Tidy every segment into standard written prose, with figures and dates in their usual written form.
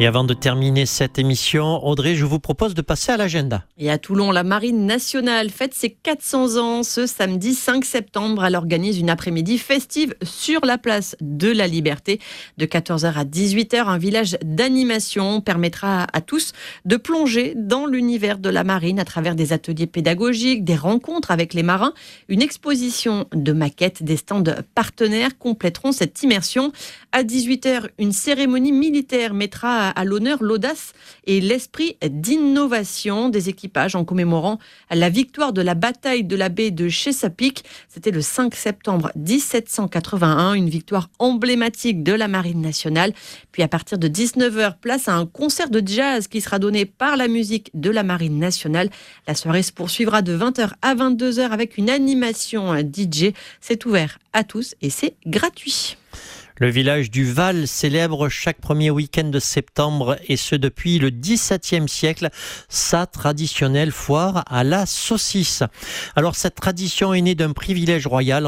Et avant de terminer cette émission, Audrey, je vous propose de passer à l'agenda. Et à Toulon, la Marine nationale fête ses 400 ans ce samedi 5 septembre. Elle organise une après-midi festive sur la place de la Liberté. De 14h à 18h, un village d'animation permettra à tous de plonger dans l'univers de la marine à travers des ateliers pédagogiques, des rencontres avec les marins, une exposition de maquettes, des stands partenaires compléteront cette immersion. À 18h, une cérémonie militaire mettra à l'honneur l'audace et l'esprit d'innovation des équipages en commémorant la victoire de la bataille de la baie de Chesapeake. C'était le 5 septembre 1781, une victoire emblématique de la Marine nationale. Puis à partir de 19h, place à un concert de jazz qui sera donné par la musique de la Marine nationale. La soirée se poursuivra de 20h à 22h avec une animation DJ. C'est ouvert à tous et c'est gratuit. Le village du Val célèbre chaque premier week-end de septembre, et ce depuis le XVIIe siècle, sa traditionnelle foire à la saucisse. Alors cette tradition est née d'un privilège royal en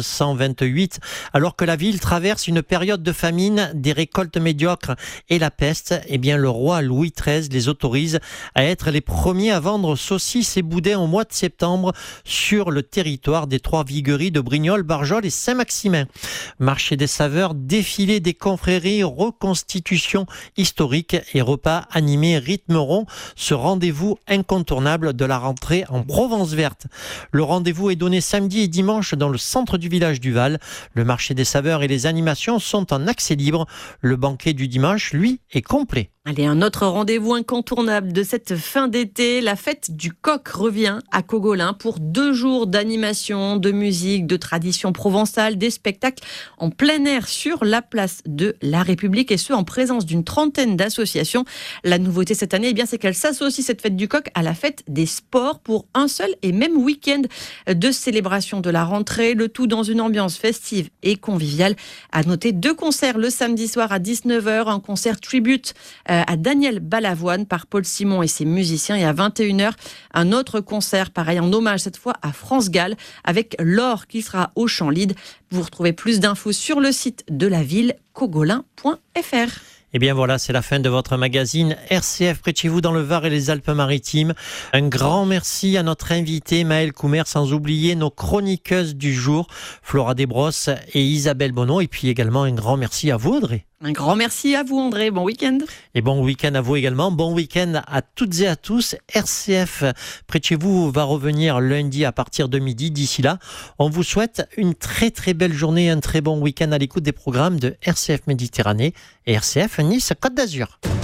1628, alors que la ville traverse une période de famine, des récoltes médiocres et la peste. Eh bien, le roi Louis XIII les autorise à être les premiers à vendre saucisses et boudins au mois de septembre sur le territoire des trois vigueries de Brignoles, Barjols et Saint-Maximin. Marché des saveurs, défilé des confréries, reconstitution historique et repas animés rythmeront ce rendez-vous incontournable de la rentrée en Provence verte. Le rendez-vous est donné samedi et dimanche dans le centre du village du Val. Le marché des saveurs et les animations sont en accès libre. Le banquet du dimanche, lui, est complet. Allez, un autre rendez-vous incontournable de cette fin d'été, la fête du coq revient à Cogolin pour 2 jours d'animation, de musique, de tradition provençale, des spectacles en plein air sur la place de la République, et ce en présence d'une trentaine d'associations. La nouveauté cette année, c'est qu'elle s'associe, cette fête du coq, à la fête des sports pour un seul et même week-end de célébration de la rentrée, le tout dans une ambiance festive et conviviale. À noter 2 concerts le samedi soir à 19h, un concert tribute à Daniel Balavoine par Paul Simon et ses musiciens, et à 21h, un autre concert, pareil en hommage cette fois à France Gall, avec Laure qui sera au Chant Lied. Vous retrouvez plus d'infos sur le site de la ville, cogolin.fr. Et bien voilà, c'est la fin de votre magazine RCF près de chez vous dans le Var et les Alpes-Maritimes. Un grand merci à notre invité Maëlle Coumer, sans oublier nos chroniqueuses du jour, Flora Desbrosses et Isabelle Bonneau. Et puis également un grand merci à vous, Audrey. Un grand merci à vous, André. Bon week-end. Et bon week-end à vous également. Bon week-end à toutes et à tous. RCF près de chez vous va revenir lundi à partir de midi. D'ici là, on vous souhaite une très très belle journée, un très bon week-end à l'écoute des programmes de RCF Méditerranée et RCF Nice Côte d'Azur.